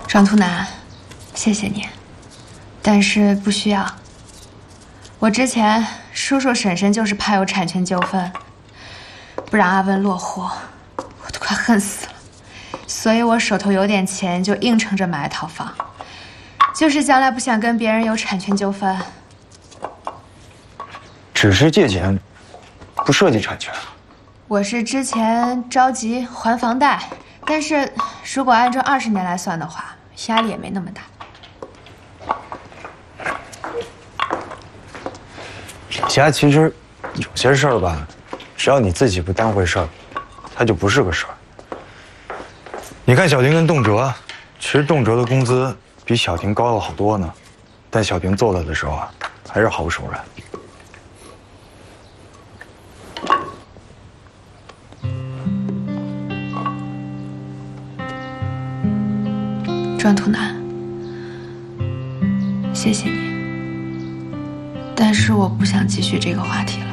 庄图南，谢谢你，但是不需要。我之前叔叔婶婶就是怕有产权纠纷，不让阿文落户，我都快恨死了。所以我手头有点钱，就硬撑着买了套房，就是将来不想跟别人有产权纠纷。 只是借钱，不涉及产权。 我是之前着急还房贷，但是如果按照20年来算的话，压力也没那么大。 霞霞，其实有些事儿吧，只要你自己不当回事儿，它就不是个事儿。你看小婷跟动辄，其实动辄的工资比小婷高了好多呢，但小婷做了的时候啊，还是毫不手软。 庄图南，谢谢你，但是我不想继续这个话题了。